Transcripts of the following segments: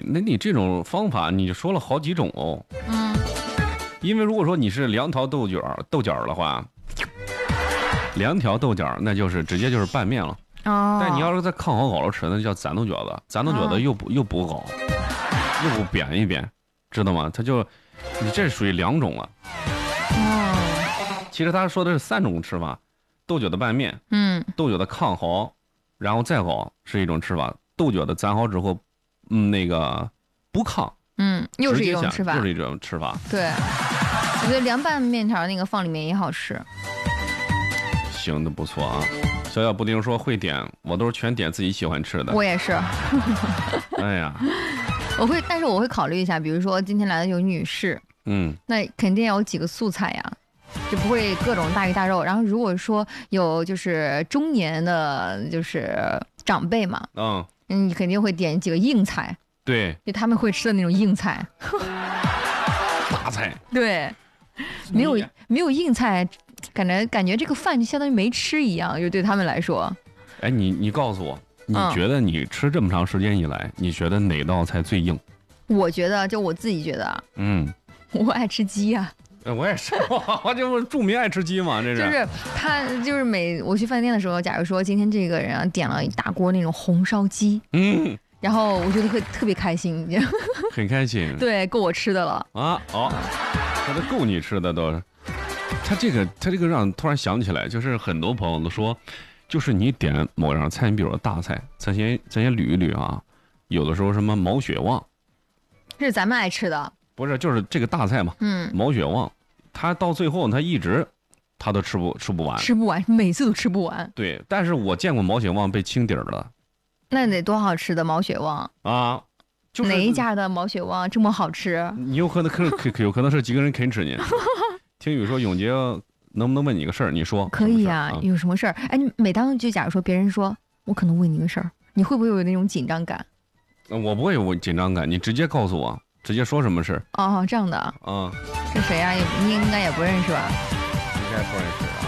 你这种方法你说了好几种哦。因为如果说你是2条豆角的话，2条豆角那就是直接就是拌面了。但你要是在炕好了吃，那就叫攒豆饺子。攒豆饺子又不好，又不扁一扁，知道吗？它就你这属于2种了。其实他说的是3种吃法：豆角的拌面，豆角的炕好，然后再好是一种吃法；豆角的攒好之后，那个不炕， 又是一种吃法， 又是一种吃法。 对，我觉得凉拌面条那个放里面也好吃。 行的不错啊。小小布丁说会点，我都是全点自己喜欢吃的。 我也是。 哎呀， 但是我会考虑一下，比如说今天来的有女士，那肯定要有几个素菜呀，就不会各种大鱼大肉。然后如果说有就是中年的，就是长辈嘛，你肯定会点几个硬菜。 对， 就他们会吃的那种硬菜。 大菜。 对，没有硬菜。感觉这个饭就相当于没吃一样，就对他们来说。 哎，你告诉我，你觉得你吃这么长时间以来，你觉得哪道菜最硬？ 我觉得，就我自己觉得，我爱吃鸡呀。 我也是，我就是著名爱吃鸡嘛，这是。 就是他，就是我去饭店的时候，假如说今天这个人点了一大锅那种红烧鸡，然后我觉得会特别开心， 很开心。 对，够我吃的了啊！那都够你吃的都是。他这个让突然想起来，就是很多朋友都说，就是你点某样菜，你比如说大菜，咱先捋一捋啊。有的时候什么毛血旺， 是咱们爱吃的， 不是就是这个大菜嘛？毛血旺，他到最后他一直他都吃不完， 每次都吃不完。 对，但是我见过毛血旺被清底儿的。 那得多好吃的毛血旺啊！就是哪一家的毛血旺这么好吃？ 你有可能是几个人啃吃呢。听雨说，永杰能不能问你个事儿？你说可以啊，有什么事儿？哎，你每当就假如说别人说我可能问你个事儿，你会不会有那种紧张感？ 我不会有紧张感，你直接告诉我，直接说什么事？ 哦，这样的啊。 是谁呀？你应该也不认识吧？ 应该不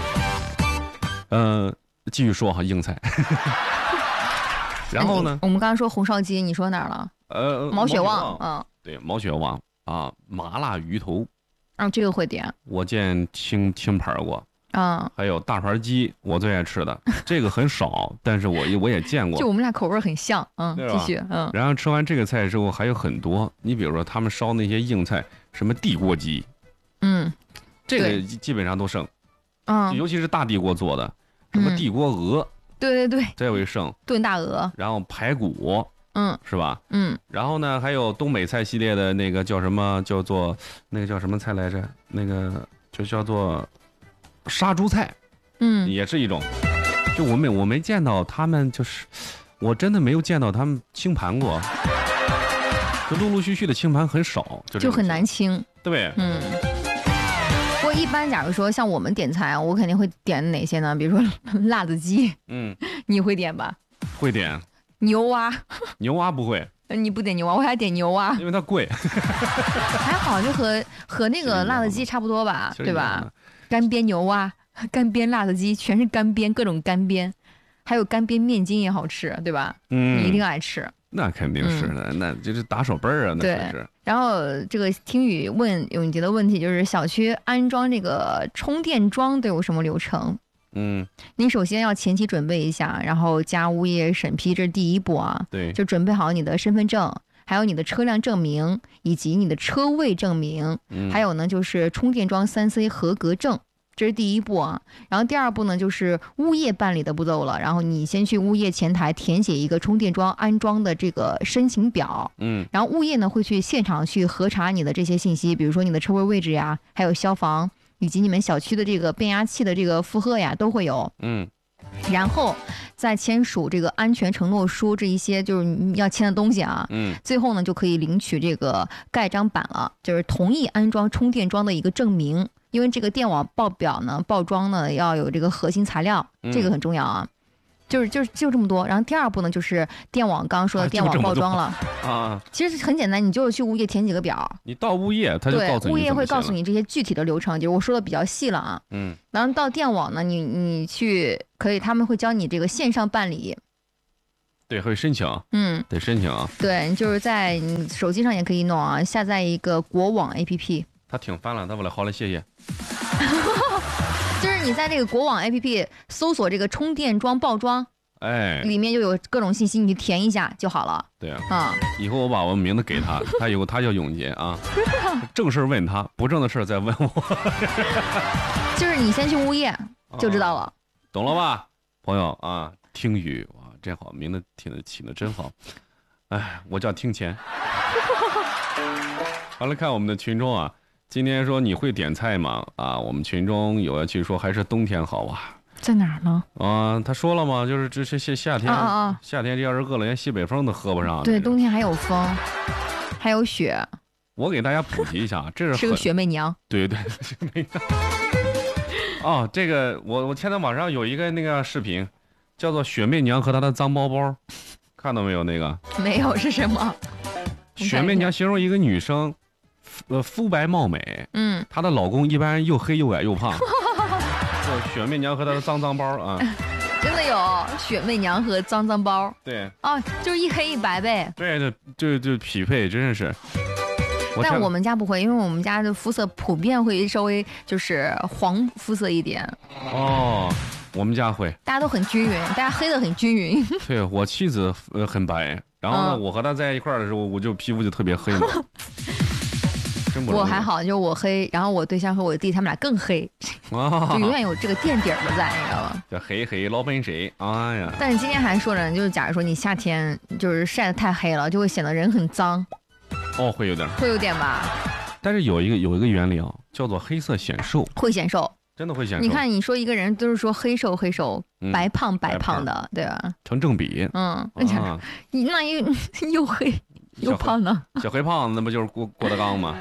认识啊。继续说哈，硬菜。然后呢？ 我们刚刚说红烧鸡，你说哪儿了？毛血旺。 对，毛血旺啊，麻辣鱼头。 这个会点。 我见清盘过。还有大盘鸡，我最爱吃的，这个很少，但是我也见过。 就我们俩口味很像。继续。 然后吃完这个菜之后还有很多，你比如说他们烧那些硬菜，什么地锅鸡，这个基本上都剩。尤其是大地锅做的，什么地锅鹅。对，这有一剩炖大鹅， 然后排骨，是吧？然后呢，还有东北菜系列的那个叫什么？叫做那个叫什么菜来着？那个就叫做杀猪菜，也是一种。就我没见到他们，就是我真的没有见到他们清盘过，就陆陆续续的清盘很少， 就很难清。 对， 不过一般假如说像我们点菜，我肯定会点哪些呢？比如说辣子鸡，你会点吧？ 会点。 牛蛙不会。 你不点牛蛙，我还点牛蛙， 因为它贵。 还好，就和那个辣子鸡差不多吧，对吧？干煸牛蛙、干煸辣子鸡，全是干煸，各种干煸，还有干煸面筋也好吃，对吧？你一定爱吃。 那肯定是的，那就是打手背啊，那是。 然后这个听雨问永杰的问题就是小区安装这个充电桩都有什么流程？你首先要前期准备一下，然后加物业审批，这是第一步啊。 对， 就准备好你的身份证，还有你的车辆证明，以及你的车位证明，还有呢就是充电桩3C 合格证，这是第一步啊。然后第二步呢就是物业办理的步骤了，然后你先去物业前台填写一个充电桩安装的这个申请表，然后物业呢会去现场去核查你的这些信息，比如说你的车位位置呀，还有消防以及你们小区的这个变压器的这个负荷呀都会有。然后再签署这个安全承诺书，这一些就是你要签的东西啊。最后呢就可以领取这个盖章板了，就是同意安装充电桩的一个证明。因为这个电网报表呢报装呢要有这个核心材料，这个很重要啊。就这么多。然后第二步呢就是电网，刚刚说的电网报装了啊。 其实很简单，你就去物业填几个表， 你到物业他就告诉你， 物业会告诉你这些具体的流程，就是我说的比较细了啊。然后到电网呢，你去可以，他们会教你这个线上办理。 对，会申请，得申请啊。 对，就是在你手机上也可以弄啊，下载一个国网 APP。 他挺烦了，他为了好了，谢谢。 就是你在这个国网 APP 搜索这个充电桩爆装， 哎， 里面就有各种信息，你填一下就好了。 对啊，以后我把我名字给他，他以后他叫永杰啊。正事问他，不正的事再问我。 就是你先去物业就知道了， 懂了吧，朋友啊？听雨哇，真好，名字起的真好。哎，我叫听钱。好了，看我们的群众啊。今天说你会点菜吗？啊，我们群中有要去说还是冬天好啊？ 在哪儿呢？ 啊，他说了吗？就是这是夏天，夏天这要是饿了，连西北风都喝不上。 对，冬天还有风，还有雪。 我给大家普及一下，这是个雪媚娘。 对，雪媚娘。哦，这个我现在网上有一个那个视频，叫做《雪媚娘和她的脏包包》，看到没有？那个没有，是什么？ 雪媚娘形容一个女生。肤白貌美，她的老公一般又黑又矮又胖，就雪媚娘和她的脏包啊， 真的有雪媚娘和脏包， 对， 哦，就是一黑一白呗， 对，就匹配，真是。 但我们家不会，因为我们家的肤色普遍会稍微就是黄肤色一点。 哦，我们家会， 大家都很均匀，大家黑的很均匀。 对，我妻子很白，然后呢，我和她在一块儿的时候，我就皮肤就特别黑嘛。 我还好，就我黑，然后我对象和我弟他们俩更黑，就永远有这个垫底儿的在，你知道吗？ 这黑老本谁？哎呀！ 但是今天还说呢，就是假如说你夏天就是晒得太黑了，就会显得人很脏。 哦，会有点吧。 但是有一个原理啊，叫做黑色显瘦， 会显瘦， 真的会显瘦。 你看，你说一个人都是说黑瘦，白胖的，对吧？ 成正比。 你那又黑。又胖呢， 小黑胖子那不就是郭德纲吗？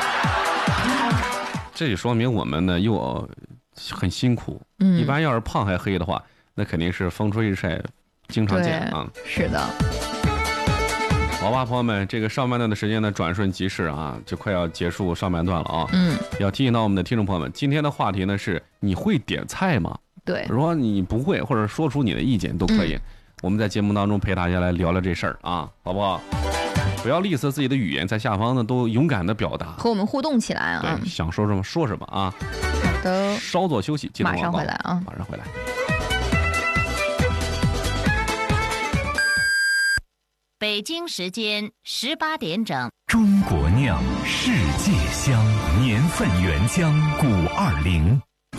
这就说明我们呢又很辛苦。一般要是胖还黑的话，那肯定是风吹日晒，经常见啊。 是的。 好吧，朋友们，这个上半段的时间呢转瞬即逝啊，就快要结束上半段了啊。要提醒到我们的听众朋友们，今天的话题呢是你会点菜吗？ 对， 如果你不会，或者说出你的意见都可以。我们在节目当中陪大家来聊聊这事儿啊，好不好？不要吝啬自己的语言，在下方呢都勇敢的表达， 和我们互动起来啊！ 对，想说什么说什么啊！ 好的， 稍作休息， 马上回来啊！ 马上回来。 北京时间18点整。 中国酿，世界香，年份原浆520。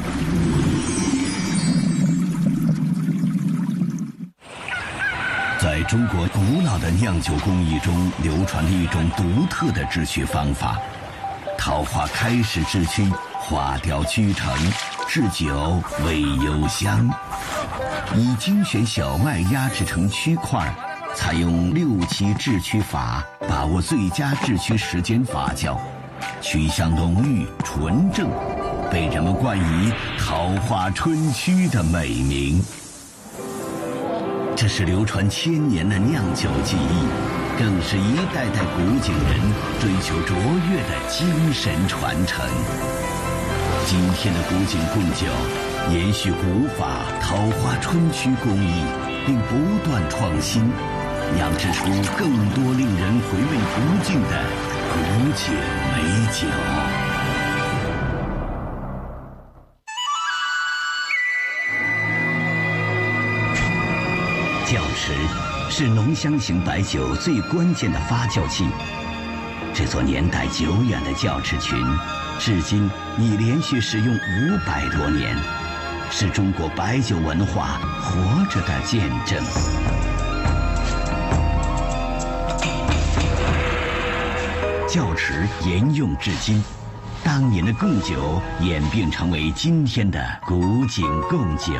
在中国古老的酿酒工艺中，流传着一种独特的制曲方法。桃花开时制曲，花雕曲成，制酒味幽香。以精选小麦压制成曲块，采用6期制曲法，把握最佳制曲时间发酵，曲香浓郁纯正，被人们冠以桃花春曲的美名。这是流传1000年的酿酒技艺，更是一代代古井人追求卓越的精神传承。今天的古井贡酒延续古法桃花春曲工艺，并不断创新，酿制出更多令人回味不尽的古井美酒。窖池是浓香型白酒最关键的发酵器。这座年代久远的窖池群，至今已连续使用500多年，是中国白酒文化活着的见证。窖池沿用至今，当年的贡酒演变成为今天的古井贡酒。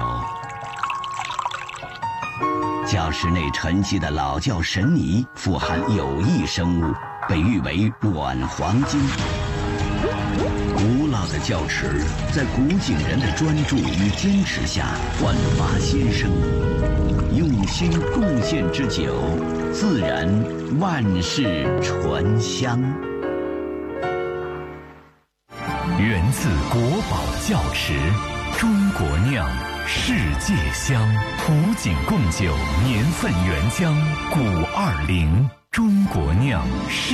窖池内沉积的老窖神泥富含有益生物，被誉为软黄金。古老的窖池在古井人的专注与坚持下焕发新生，用心贡献之酒，自然万世醇香。源自国宝窖池， 中国酿，世界香。古井贡酒，年份原浆，520。中国酿。